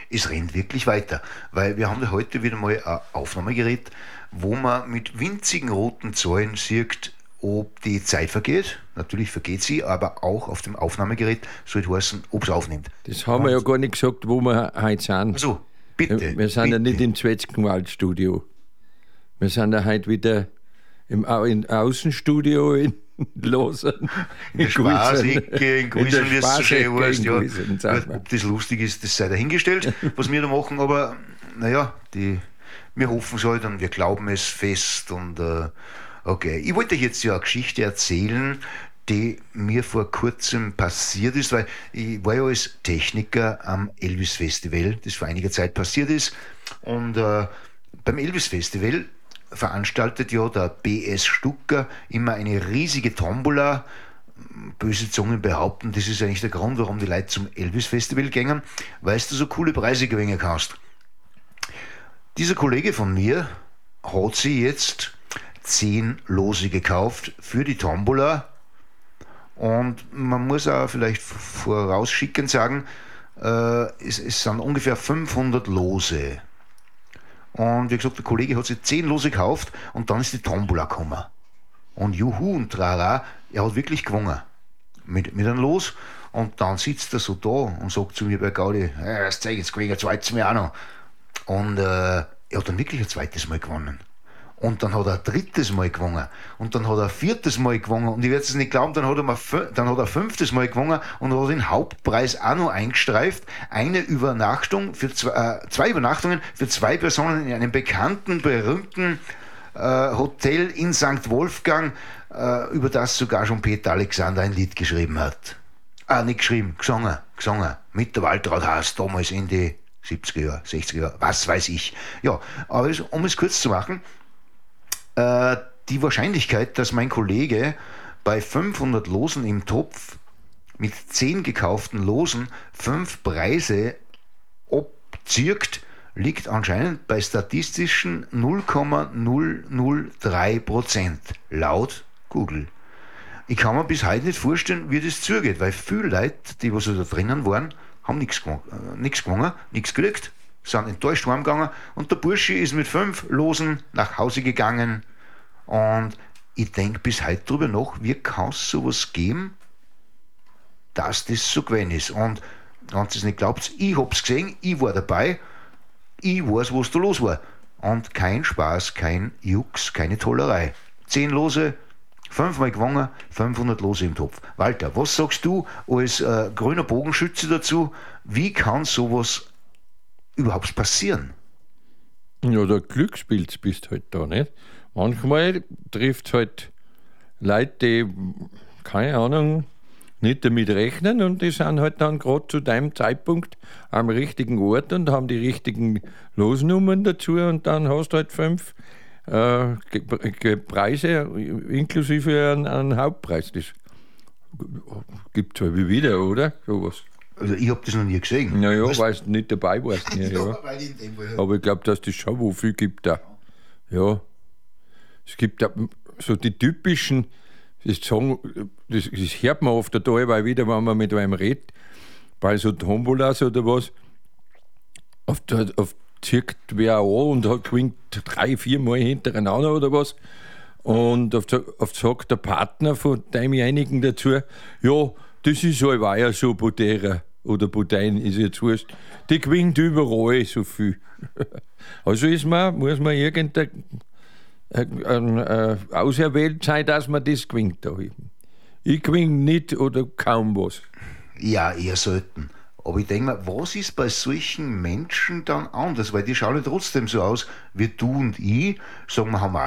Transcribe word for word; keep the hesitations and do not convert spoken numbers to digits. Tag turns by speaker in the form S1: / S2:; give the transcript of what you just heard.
S1: es rennt wirklich weiter. Weil wir haben ja heute wieder mal ein Aufnahmegerät, wo man mit winzigen roten Zahlen sieht, ob die Zeit vergeht. Natürlich vergeht sie, aber auch auf dem Aufnahmegerät soll heißen, ob es aufnimmt.
S2: Das haben wir ja gar nicht gesagt, wo wir heute sind.
S1: Also, bitte.
S2: Wir sind
S1: bitte.
S2: ja nicht im Zwetschgenwald-Studio. Wir sind ja heute wieder im Au- in Außenstudio in Losern.
S1: In der Spaßecke, in Guisen,
S2: In
S1: wie
S2: der
S1: es so schön
S2: Spaßecke
S1: heißt.
S2: in
S1: Ja.
S2: Guisen, sagen wir.
S1: Ob das lustig ist, das sei dahingestellt, was wir da machen, aber naja, die, wir hoffen es halt und wir glauben es fest. Und äh, okay, ich wollte euch jetzt ja eine Geschichte erzählen, die mir vor kurzem passiert ist, weil ich war ja als Techniker am Elvis Festival, das vor einiger Zeit passiert ist. Und äh, beim Elvis Festival veranstaltet ja der B S Stucker immer eine riesige Tombola. Böse Zungen behaupten, das ist eigentlich der Grund, warum die Leute zum Elvis Festival gehen, weil du so coole Preise gewinnen kannst. Dieser Kollege von mir hat sich jetzt zehn Lose gekauft für die Tombola. Und man muss auch vielleicht vorausschickend sagen, äh, es, es sind ungefähr fünfhundert Lose. Und wie gesagt, der Kollege hat sich zehn Lose gekauft und dann ist die Tombola gekommen. Und juhu und trara, er hat wirklich gewonnen. Mit, mit einem Los. Und dann sitzt er so da und sagt zu mir bei Gaudi, ja, das zeige ich jetzt gewinne ein zweites Mal auch noch. Und äh, er hat dann wirklich ein zweites Mal gewonnen. Und dann hat er ein drittes Mal gewonnen. Und dann hat er ein viertes Mal gewonnen. Und ich werde es nicht glauben, dann hat er mal fün- dann hat er ein fünftes Mal gewonnen und hat den Hauptpreis auch noch eingestreift. Eine Übernachtung für zwei, äh, zwei Übernachtungen für zwei Personen in einem bekannten, berühmten äh, Hotel in Sankt Wolfgang, äh, über das sogar schon Peter Alexander ein Lied geschrieben hat. Ah, nicht geschrieben, gesungen, gesungen. Mit der Waltraud Haas, damals in die siebziger Jahre, sechziger Jahre, was weiß ich. Ja, aber es, um es kurz zu machen, die Wahrscheinlichkeit, dass mein Kollege bei fünfhundert Losen im Topf mit zehn gekauften Losen fünf Preise abzirkt, liegt anscheinend bei statistischen null Komma null null drei Prozent laut Google. Ich kann mir bis heute nicht vorstellen, wie das zugeht, weil viele Leute, die was da drinnen waren, haben nichts gewonnen, äh, nichts gewonnen, nichts gekriegt, sind enttäuscht heimgegangen und der Bursche ist mit fünf Losen nach Hause gegangen. Und ich denke bis heute drüber nach, wie kann es sowas geben, dass das so gewesen ist. Und wenn ihr es nicht glaubt, ich hab's gesehen, ich war dabei, ich weiß, was da los war. Und kein Spaß, kein Jux, keine Tollerei. Zehn Lose, fünfmal gewonnen, fünfhundert Lose im Topf. Walter, was sagst du als äh, grüner Bogenschütze dazu? Wie kann sowas überhaupt passieren?
S2: Ja, der Glücksspiels bist halt da, nicht? Manchmal trifft es halt Leute, die, keine Ahnung, nicht damit rechnen und die sind halt dann gerade zu deinem Zeitpunkt am richtigen Ort und haben die richtigen Losnummern dazu und dann hast du halt fünf äh, Ge- Ge- Preise inklusive einen, einen Hauptpreis. Das gibt es halt wie wieder, oder? Sowas.
S1: Also ich habe das noch nie gesehen.
S2: Naja,
S1: Was?
S2: weil du nicht dabei warst. Ja, ja.
S1: weil ich in dem Fall-
S2: Aber ich glaube, dass das schon wo viel gibt da. Ja. Es gibt da so die typischen, das, sagen, das, das hört man oft da, weil wieder, wenn man mit einem redet, bei so Tombolas oder was, oft, oft zirkt wer an und hat gewinnt drei, vier Mal hintereinander oder was. Und oft, oft sagt der Partner von demjenigen dazu, ja, das ist halt auch ja so Bodera oder Bodein, ist jetzt wurscht. Die gewinnt überall so viel. Also ist man, muss man irgendein äh, äh, auserwählt sein, dass man das gewinnt da eben. Ich gewinne nicht oder kaum was.
S1: Ja, eher selten. Aber ich denke mir, was ist bei solchen Menschen dann anders? Weil die schauen ja trotzdem so aus wie du und ich. Sagen wir, haben